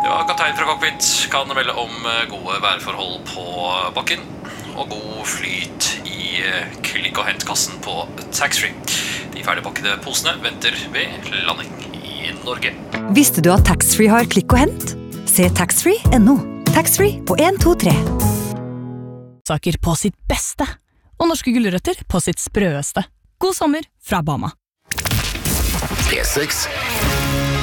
Ja, kaptein fra cockpit kan melde om gode værforhold på bakken og god flyt i klikk- og hentkassen på taxfree. De ferdigpakkede posene venter ved landing i Norge. Visste du at taxfree har klikk og hent? Se taxfree.no. Taxfree på 1, 2, 3. Saker på sitt beste, og norske gulrøtter på sitt sprøeste. God sommer fra Bama. P6